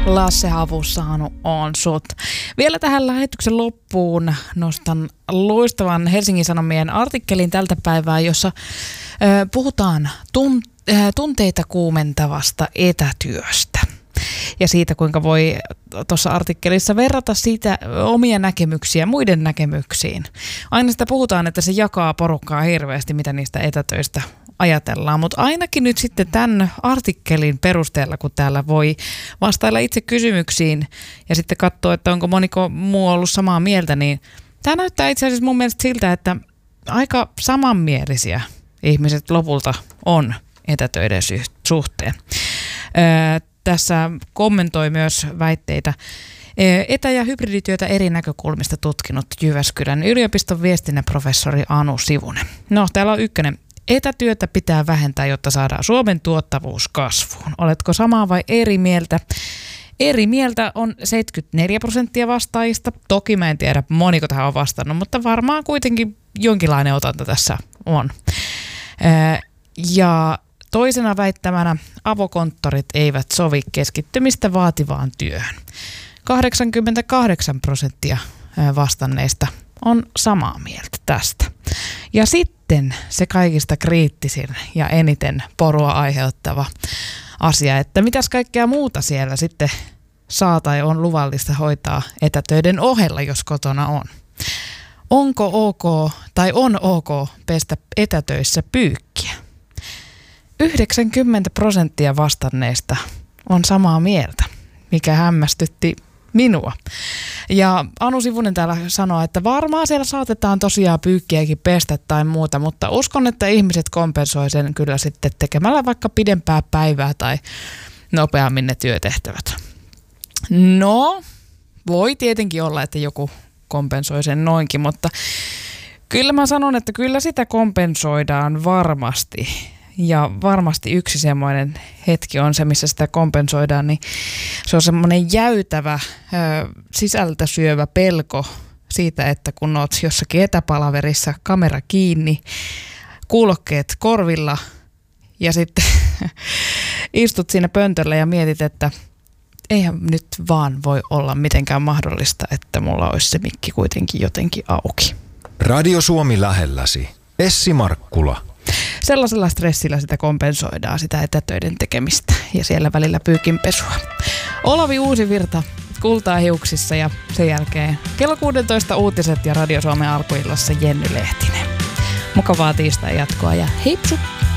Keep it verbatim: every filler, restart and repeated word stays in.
Lasse Havussaanu on sut. Vielä tähän lähetyksen loppuun nostan loistavan Helsingin Sanomien artikkelin tältä päivää, jossa ö, puhutaan tun, ö, tunteita kuumentavasta etätyöstä. Ja siitä, kuinka voi tuossa artikkelissa verrata siitä omia näkemyksiä muiden näkemyksiin. Aina sitä puhutaan, että se jakaa porukkaa hirveästi, mitä niistä etätöistä ajatellaan, mutta ainakin nyt sitten tämän artikkelin perusteella, kun täällä voi vastailla itse kysymyksiin ja sitten katsoa, että onko moniko muu ollut samaa mieltä, niin tämä näyttää itse asiassa mun mielestä siltä, että aika samanmielisiä ihmiset lopulta on etätöiden suhteen. Öö, tässä kommentoi myös väitteitä etä- ja hybridityötä eri näkökulmista tutkinut Jyväskylän yliopiston viestinnän professori Anu Sivunen. No, täällä on ykkönen. Etätyötä pitää vähentää, jotta saadaan Suomen tuottavuus kasvuun. Oletko samaa vai eri mieltä? Eri mieltä on seitsemänkymmentäneljä prosenttia vastaajista. Toki mä en tiedä, moniko tähän on vastannut, mutta varmaan kuitenkin jonkinlainen otanta tässä on. Ja toisena väittämänä avokonttorit eivät sovi keskittymistä vaativaan työhön. kahdeksankymmentäkahdeksan prosenttia vastanneista on samaa mieltä tästä. Ja sitten se kaikista kriittisin ja eniten porua aiheuttava asia, että mitäs kaikkea muuta siellä sitten saa tai on luvallista hoitaa etätöiden ohella, jos kotona on. Onko ok tai on ok pestä etätöissä pyykkiä? yhdeksänkymmentä prosenttia vastanneista on samaa mieltä, mikä hämmästytti minua. Ja Anu Sivunen täällä sanoo, että varmaan siellä saatetaan tosiaan pyykkiäkin pestä tai muuta, mutta uskon, että ihmiset kompensoi sen kyllä sitten tekemällä vaikka pidempää päivää tai nopeammin ne työtehtävät. No, voi tietenkin olla, että joku kompensoi sen noinkin, mutta kyllä mä sanon, että kyllä sitä kompensoidaan varmasti. Ja varmasti yksi semmoinen hetki on se, missä sitä kompensoidaan, niin se on semmoinen jäytävä, ö, sisältä syövä pelko siitä, että kun oot jossakin etäpalaverissa, kamera kiinni, kuulokkeet korvilla ja sitten istut siinä pöntöllä ja mietit, että eihän nyt vaan voi olla mitenkään mahdollista, että mulla olisi se mikki kuitenkin jotenkin auki. Radio Suomi lähelläsi. Essi Markkula. Sellaisella stressillä sitä kompensoidaan, sitä etätöiden tekemistä ja siellä välillä pyykinpesua. Olavi Uusivirta kultaa hiuksissa ja sen jälkeen kello kuusitoista uutiset ja Radio Suomen alkuillassa Jenny Lehtinen. Mukavaa tiistai jatkoa ja heipsu!